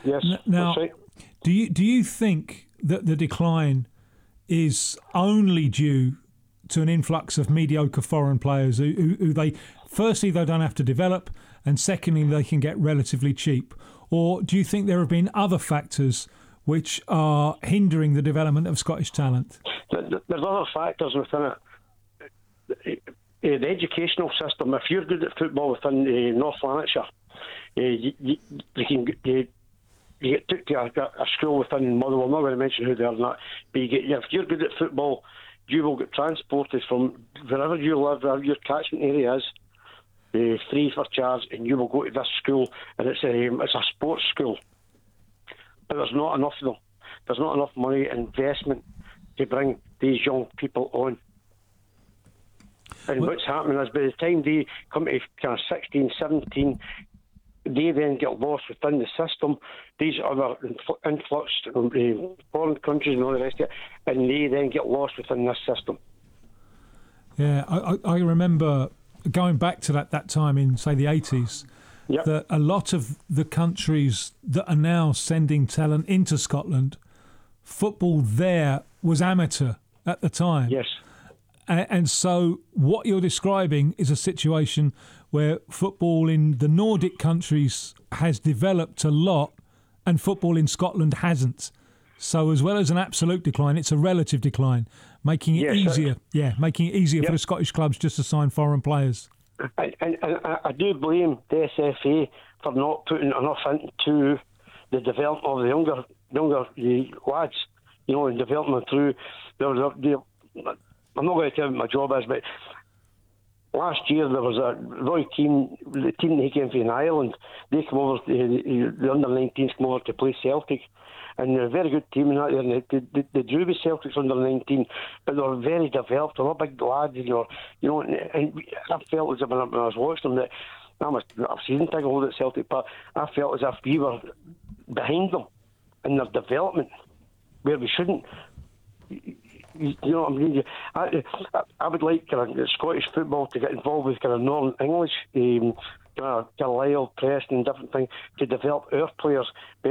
Yes, Now, that's right. do you think that the decline is only due to an influx of mediocre foreign players who they don't have to develop, and secondly they can get relatively cheap? Or do you think there have been other factors which are hindering the development of Scottish talent? There's other factors within it. The educational system. If you're good at football within North Lanarkshire, you get took to a school within Motherwell. I'm not going to mention who they are, not, but if you're good at football, you will get transported from wherever you live, wherever your catchment area is, free for charge, and you will go to this school, and it's a sports school. But there's not enough of them. There's not enough money investment to bring these young people on. And what's happening is by the time they come to kind of 16, 17, they then get lost within the system. These other influxed foreign countries and all the rest of it, and they then get lost within this system. Yeah, I remember going back to that time in, say, the 80s, Yep. that a lot of the countries that are now sending talent into Scotland, football there was amateur at the time. Yes. And so what you're describing is a situation where football in the Nordic countries has developed a lot and football in Scotland hasn't. So as well as an absolute decline, it's a relative decline, making it easier. Yeah, making it easier for the Scottish clubs just to sign foreign players. And I do blame the SFA for not putting enough into the development of the younger lads, and developing them through. I'm not going to tell you what my job is, but last year there was a Roy Keane, the team that came from Ireland. They come over, the under-19s come over to play Celtic. And they're a very good team in that. And they drew with Celtics under 19, but they were very developed. They were big lads, and I felt as if when I was watching them that I'm a season ticket holder at Celtic, but I felt as if we were behind them in their development, where we shouldn't. You know what I mean? I would like Scottish football to get involved with Northern English. Carlisle, Preston, different things to develop our players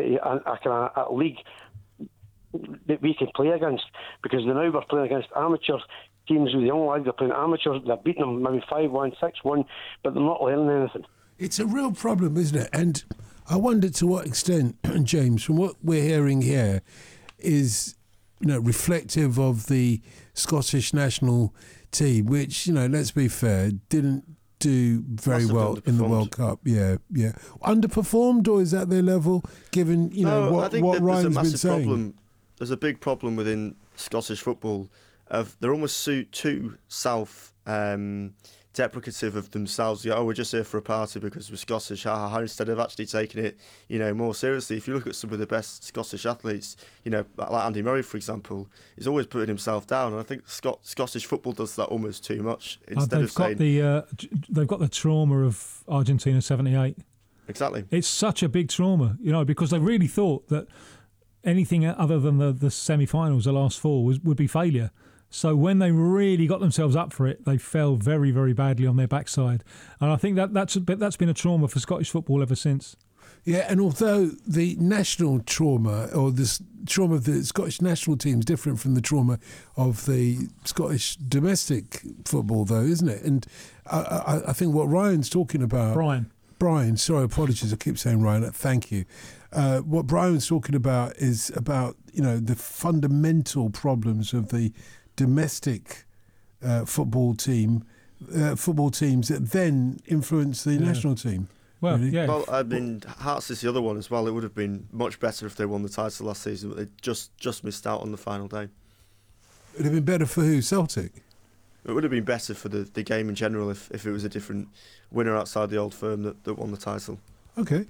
a league that we can play against, because now we're playing against amateur teams with the young lads. They're playing amateurs, they're beating them maybe 5-1, 6-1, but they're not learning anything. It's a real problem, isn't it? And I wonder to what extent, James, from what we're hearing here, is reflective of the Scottish national team, which, let's be fair, didn't do very well in the World Cup. Yeah. Underperformed, or is that their level, given what Ryan's been saying? There's a big problem within Scottish football of they're almost too self-deprecative of themselves. We're just here for a party because we're Scottish, instead of actually taking it, more seriously. If you look at some of the best Scottish athletes, like Andy Murray, for example, he's always putting himself down, and I think Scottish football does that almost too much. They've got the trauma of Argentina '78. Exactly. It's such a big trauma, because they really thought that anything other than the semi-finals, the last four, would be failure. So when they really got themselves up for it, they fell very, very badly on their backside. And I think that's been a trauma for Scottish football ever since. Yeah, and although the national trauma, or this trauma of the Scottish national team is different from the trauma of the Scottish domestic football, though, isn't it? And I think what Ryan's talking about... Brian, sorry, apologies, I keep saying Ryan, thank you. What Brian's talking about is about, the fundamental problems of the domestic football teams that then influence the national team. Well, really. Yeah. Well, I mean, Hearts is the other one as well. It would have been much better if they won the title last season, but they just missed out on the final day. It would have been better for who? Celtic? It would have been better for the game in general if it was a different winner outside the Old Firm that won the title. Okay.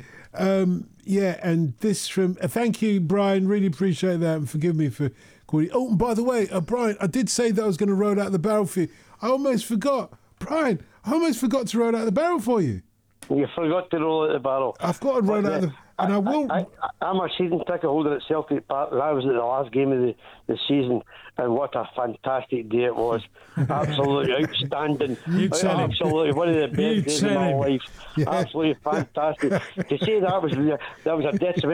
And this from... thank you, Brian. Really appreciate that, and forgive me for calling... Oh, and by the way, Brian, I did say that I was going to roll out the barrel for you. I almost forgot. Brian, I almost forgot to roll out the barrel for you. You forgot to roll out the barrel. I've got to roll out the... And I will... I'm a season ticket holder at Celtic Park. I was at the last game of the season, and what a fantastic day it was. Absolutely outstanding. Absolutely one of the best days of my life. Yeah. Absolutely fantastic. To say that was a detriment